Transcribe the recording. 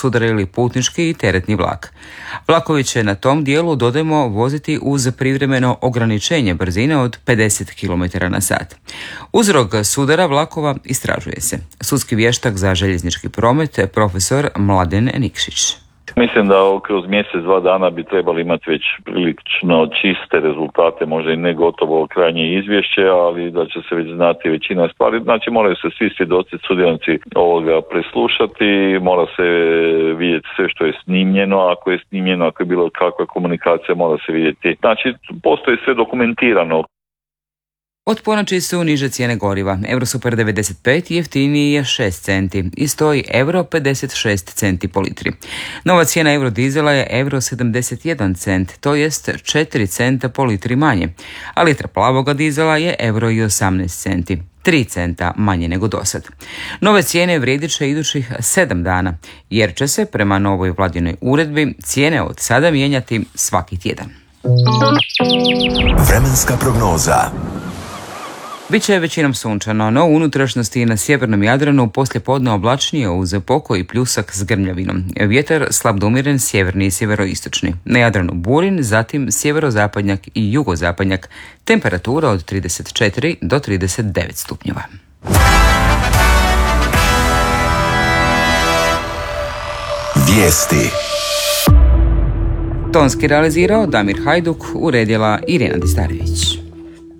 sudarili putnički i teretni vlak. Vlakovi će na tom dijelu, dodajmo, voziti uz privremeno ograničenje brzine od 50 km/h. Uzrok sudara vlakova istražuje se. Sudski vještak za željeznički promet, profesor Mladen Nikšić. Mislim da kroz mjesec, 2 dana bi trebali imati već prilično čiste rezultate, možda i ne gotovo krajnje izvješće, ali da će se već znati većina stvari. Znači moraju se svi svjedoci, sudionici ovoga preslušati, mora se vidjeti sve što je snimljeno, ako je snimljeno, ako je bilo kakva komunikacija, mora se vidjeti. Znači postoji sve dokumentirano. Od ponoći su niže cijene goriva. Eurosuper 95 jeftiniji je 6 centi i stoji euro 56 centi po litri. Nova cijena eurodizela je euro 71 cent, to jest 4 centa po litri manje, a litra plavoga dizela je euro i 18 centi. 3 centa manje nego dosad. Nove cijene vrijedit će idućih 7 dana, jer će se prema novoj vladinoj uredbi cijene od sada mijenjati svaki tjedan. Vremenska prognoza. Biće većinom sunčano, no u unutrašnjosti i na sjevernom Jadranu poslijepodne oblačnije uz pokoj i pljusak s grmljavinom. Vjetar slab do umjeren, sjeverni i sjeveroistočni. Na Jadranu burin, zatim sjeverozapadnjak i jugozapadnjak. Temperatura od 34 do 39 stupnjeva. Vijesti. Tonski realizirao Damir Hajduk, uredila Irena Distarević.